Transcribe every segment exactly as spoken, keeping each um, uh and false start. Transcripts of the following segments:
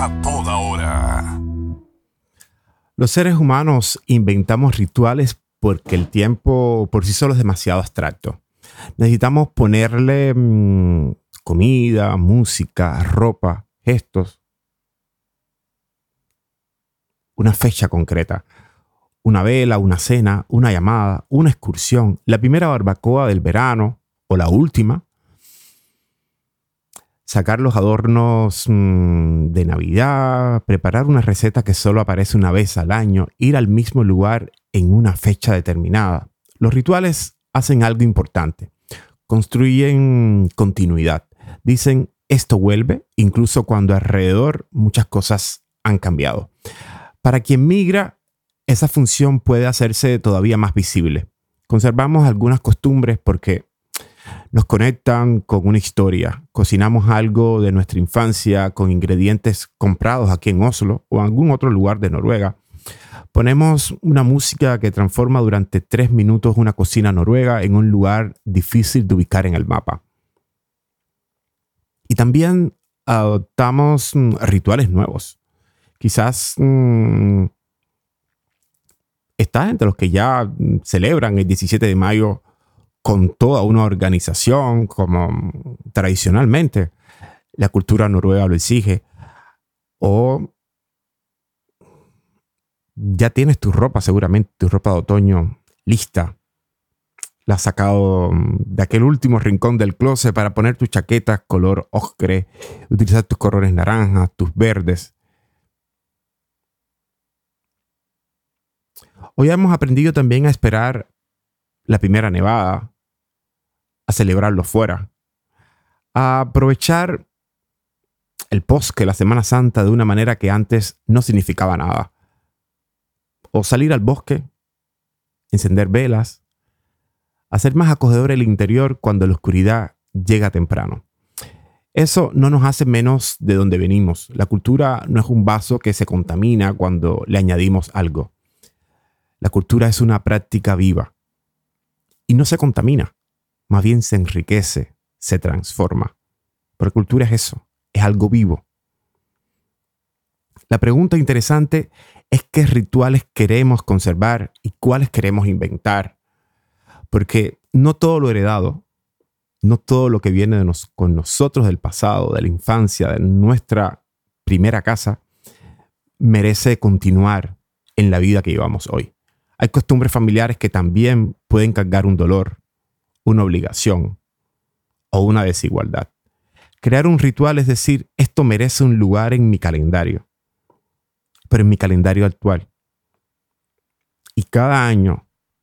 a toda hora. Los seres humanos inventamos rituales porque el tiempo por sí solo es demasiado abstracto. Necesitamos ponerle mmm, comida, música, ropa, gestos, una fecha concreta, una vela, una cena, una llamada, una excursión, la primera barbacoa del verano o la última, sacar los adornos mmm, de Navidad, preparar una receta que solo aparece una vez al año, ir al mismo lugar en una fecha determinada. Los rituales hacen algo importante. Construyen continuidad. Dicen, esto vuelve, incluso cuando alrededor muchas cosas han cambiado. Para quien migra, esa función puede hacerse todavía más visible. Conservamos algunas costumbres porque nos conectan con una historia. Cocinamos algo de nuestra infancia con ingredientes comprados aquí en Oslo o en algún otro lugar de Noruega. Ponemos una música que transforma durante tres minutos una cocina noruega en un lugar difícil de ubicar en el mapa. Y también adoptamos mm, rituales nuevos. Quizás mmm, estás entre los que ya mm, celebran el diecisiete de mayo con toda una organización, como mm, tradicionalmente la cultura noruega lo exige. O ya tienes tu ropa, seguramente tu ropa de otoño lista. La has sacado de aquel último rincón del closet para poner tus chaquetas color ocre, utilizar tus colores naranjas, tus verdes. Hoy hemos aprendido también a esperar la primera nevada, a celebrarlo fuera, a aprovechar el bosque, la Semana Santa, de una manera que antes no significaba nada. O salir al bosque, encender velas, hacer más acogedor el interior cuando la oscuridad llega temprano. Eso no nos hace menos de donde venimos. La cultura no es un vaso que se contamina cuando le añadimos algo. La cultura es una práctica viva y no se contamina, más bien se enriquece, se transforma. Porque cultura es eso, es algo vivo. La pregunta interesante es qué rituales queremos conservar y cuáles queremos inventar. Porque no todo lo heredado, no todo lo que viene de nos, con nosotros del pasado, de la infancia, de nuestra primera casa, merece continuar en la vida que llevamos hoy. Hay costumbres familiares que también pueden cargar un dolor, una obligación o una desigualdad. Crear un ritual es decir, esto merece un lugar en mi calendario, pero en mi calendario actual. Y cada año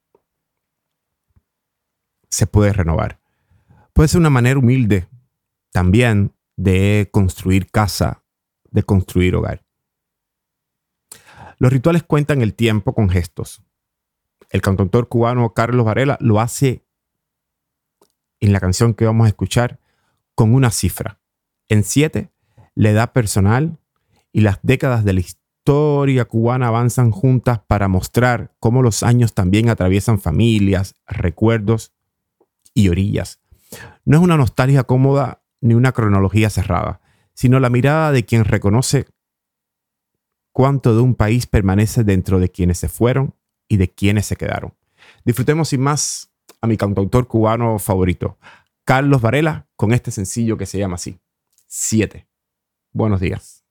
se puede renovar. Puede ser una manera humilde también de construir casa, de construir hogar. Los rituales cuentan el tiempo con gestos. El cantautor cubano Carlos Varela lo hace en la canción que vamos a escuchar con una cifra. En siete, la edad personal y las décadas de la historia cubana avanzan juntas para mostrar cómo los años también atraviesan familias, recuerdos y orillas. No es una nostalgia cómoda ni una cronología cerrada, sino la mirada de quien reconoce cuánto de un país permanece dentro de quienes se fueron y de quienes se quedaron. Disfrutemos sin más a mi cantautor cubano favorito, Carlos Varela, con este sencillo que se llama así, siete. Buenos días.